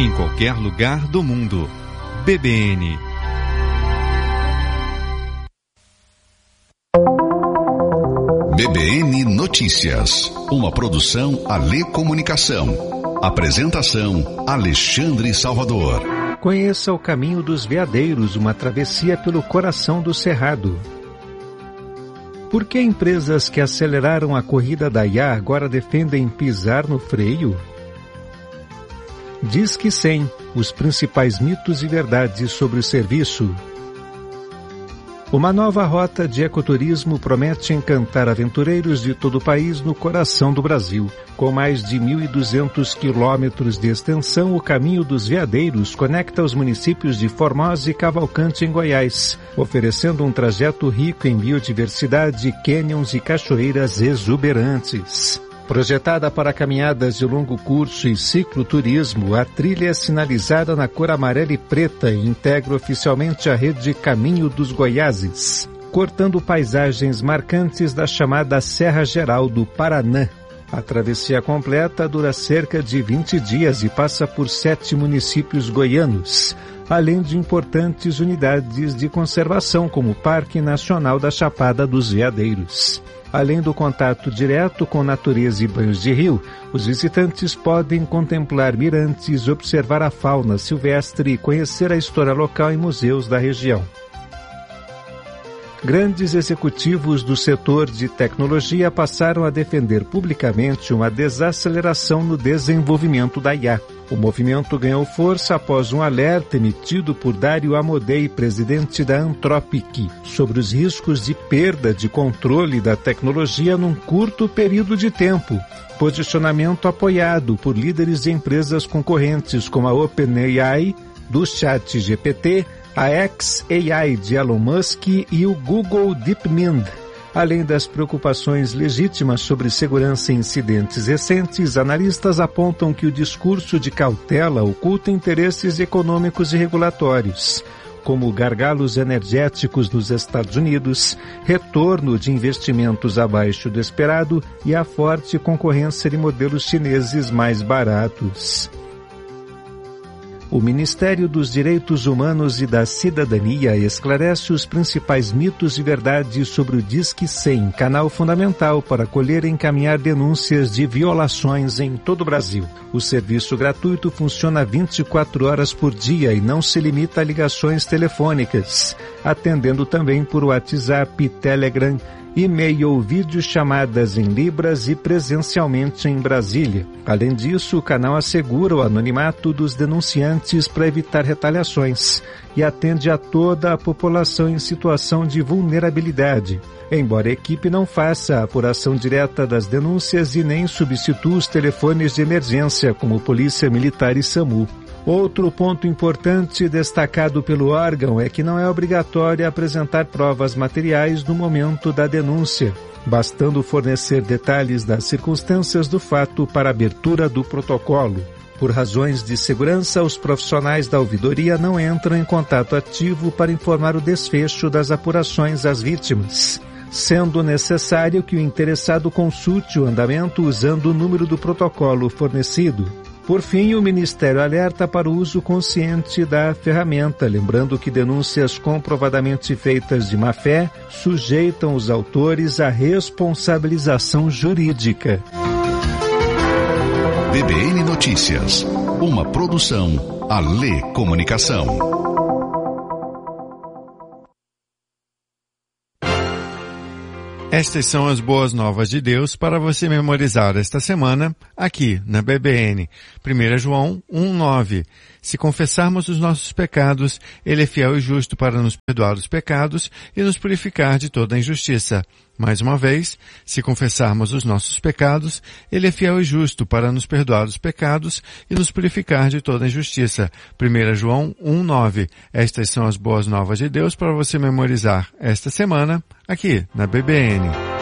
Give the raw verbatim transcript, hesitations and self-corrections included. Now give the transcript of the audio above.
em qualquer lugar do mundo. B B N. B B N Notícias, uma produção Alê Comunicação. Apresentação Alexandre Salvador. Conheça o Caminho dos Veadeiros, uma travessia pelo coração do Cerrado. Por que empresas que aceleraram a corrida da I A agora defendem pisar no freio? Disque cem, os principais mitos e verdades sobre o serviço. Uma nova rota de ecoturismo promete encantar aventureiros de todo o país no coração do Brasil. Com mais de mil e duzentos quilômetros de extensão, o Caminho dos Veadeiros conecta os municípios de Formosa e Cavalcante, em Goiás, oferecendo um trajeto rico em biodiversidade, cânions e cachoeiras exuberantes. Projetada para caminhadas de longo curso e cicloturismo, a trilha é sinalizada na cor amarela e preta e integra oficialmente a rede Caminho dos Goiáses, cortando paisagens marcantes da chamada Serra Geral do Paraná. A travessia completa dura cerca de vinte dias e passa por sete municípios goianos, além de importantes unidades de conservação como o Parque Nacional da Chapada dos Veadeiros. Além do contato direto com natureza e banhos de rio, os visitantes podem contemplar mirantes, observar a fauna silvestre e conhecer a história local em museus da região. Grandes executivos do setor de tecnologia passaram a defender publicamente uma desaceleração no desenvolvimento da I A. O movimento ganhou força após um alerta emitido por Dario Amodei, presidente da Anthropic, sobre os riscos de perda de controle da tecnologia num curto período de tempo. Posicionamento apoiado por líderes de empresas concorrentes como a OpenAI, do ChatGPT, a xA I de Elon Musk e o Google DeepMind. Além das preocupações legítimas sobre segurança e incidentes recentes, analistas apontam que o discurso de cautela oculta interesses econômicos e regulatórios, como gargalos energéticos nos Estados Unidos, retorno de investimentos abaixo do esperado e a forte concorrência de modelos chineses mais baratos. O Ministério dos Direitos Humanos e da Cidadania esclarece os principais mitos e verdades sobre o Disque cem, canal fundamental para acolher e encaminhar denúncias de violações em todo o Brasil. O serviço gratuito funciona vinte e quatro horas por dia e não se limita a ligações telefônicas, atendendo também por WhatsApp, Telegram, e-mail ou videochamadas em Libras e presencialmente em Brasília. Além disso, o canal assegura o anonimato dos denunciantes para evitar retaliações e atende a toda a população em situação de vulnerabilidade, embora a equipe não faça a apuração direta das denúncias e nem substitua os telefones de emergência, como Polícia Militar e SAMU. Outro ponto importante destacado pelo órgão é que não é obrigatório apresentar provas materiais no momento da denúncia, bastando fornecer detalhes das circunstâncias do fato para abertura do protocolo. Por razões de segurança, os profissionais da ouvidoria não entram em contato ativo para informar o desfecho das apurações às vítimas, sendo necessário que o interessado consulte o andamento usando o número do protocolo fornecido. Por fim, o Ministério alerta para o uso consciente da ferramenta, lembrando que denúncias comprovadamente feitas de má-fé sujeitam os autores à responsabilização jurídica. B B N Notícias, uma produção Alê Comunicação. Estas são as boas novas de Deus para você memorizar esta semana aqui na B B N. primeiro João um, nove. Se confessarmos os nossos pecados, Ele é fiel e justo para nos perdoar os pecados e nos purificar de toda a injustiça. Mais uma vez, se confessarmos os nossos pecados, Ele é fiel e justo para nos perdoar os pecados e nos purificar de toda a injustiça. primeiro João um, nove. Estas são as boas novas de Deus para você memorizar esta semana aqui na B B N.